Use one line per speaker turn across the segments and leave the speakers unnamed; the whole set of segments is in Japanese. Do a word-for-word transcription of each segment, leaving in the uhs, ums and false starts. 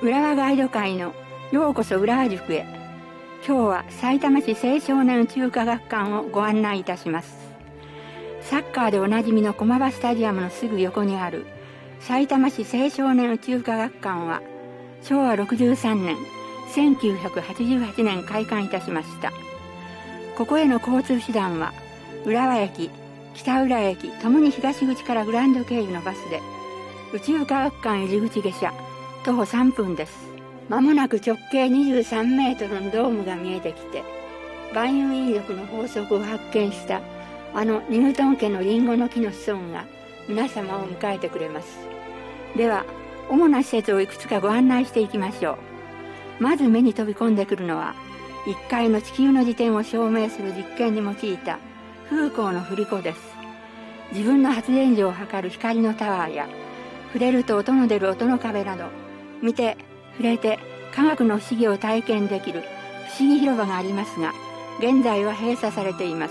浦和ガイド会のようこそ浦和塾へ。今日はさいたま市青少年宇宙科学館をご案内いたします。サッカーでおなじみの駒場スタジアムのすぐ横にあるさいたま市青少年宇宙科学館はしょうわろくじゅうさんねんせんきゅうひゃくはちじゅうはちねん開館いたしました。ここへの交通手段は浦和駅、北浦駅ともに東口からグランド経由のバスで、宇宙科学館入り口下車徒歩さんぷんです。まもなく直径にじゅうさんメートルのドームが見えてきて、万有引力の法則を発見したあのニュートン家のリンゴの木の子孫が皆様を迎えてくれます。では主な施設をいくつかご案内していきましょう。まず目に飛び込んでくるのはいっかいの地球の自転を証明する実験に用いたフーコーの振り子です。自分の発電所を測る光のタワーや触れると音の出る音の壁など、見て触れて科学の不思議を体験できる不思議広場がありますが、現在は閉鎖されています。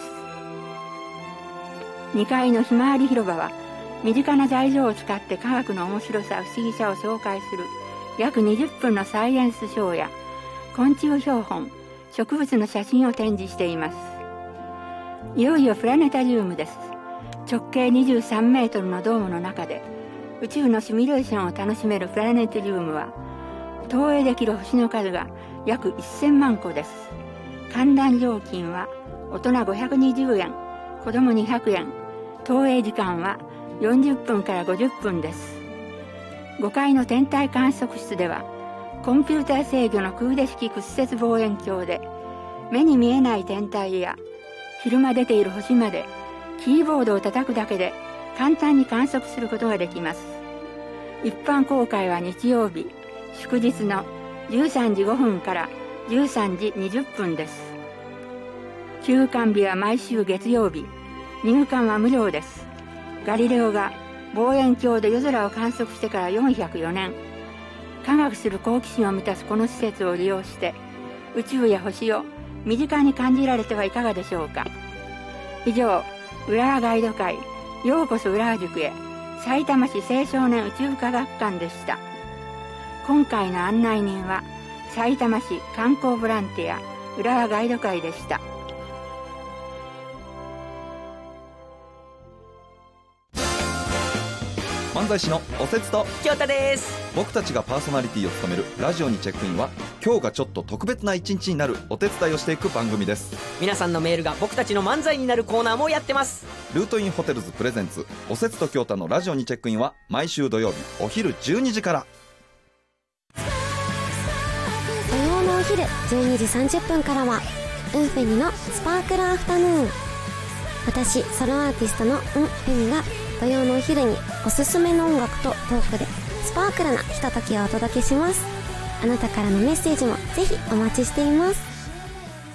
にかいのひまわり広場は身近な材料を使って科学の面白さ不思議さを紹介する約にじゅっぷんのサイエンスショーや昆虫標本、植物の写真を展示しています。いよいよプラネタリウムです。直径にじゅうさんメートルのドームの中で宇宙のシミュレーションを楽しめるプラネタリウムは、投影できる星の数が約せんまんこです。観覧料金は大人ごひゃくにじゅうえん、子供にひゃくえん、投影時間はよんじゅっぷんからごじゅっぷんです。ごかいの天体観測室では、コンピューター制御の空出式屈折望遠鏡で目に見えない天体や昼間出ている星までキーボードを叩くだけで簡単に観測することができます。一般公開は日曜日、祝日のじゅうさんじごふんからじゅうさんじにじゅっぷんです。休館日は毎週月曜日、入館は無料です。ガリレオが望遠鏡で夜空を観測してからよんひゃくよねん、科学する好奇心を満たすこの施設を利用して宇宙や星を身近に感じられてはいかがでしょうか。以上、浦和ガイド会ようこそ浦和塾へ、さいたま市青少年宇宙科学館でした。今回の案内人はさいたま市観光ボランティア浦和ガイド会でした。
漫才師のおせつと
京太です。
僕たちがパーソナリティを務めるラジオにチェックインは、今日がちょっと特別な一日になるお手伝いをしていく番組です。
皆さんのメールが僕たちの漫才になるコーナーもやってます。
ルートインホテルズプレゼンツおせつと京太のラジオにチェックインは毎週土曜日お昼じゅうにじから。
土曜のお昼じゅうにじさんじゅっぷんからはウンフェニのスパークルアフタヌーン。私ソロアーティストのウンフェニが土曜のお昼におすすめの音楽とトークでスパークルなひとときをお届けします。あなたからのメッセージもぜひお待ちしています。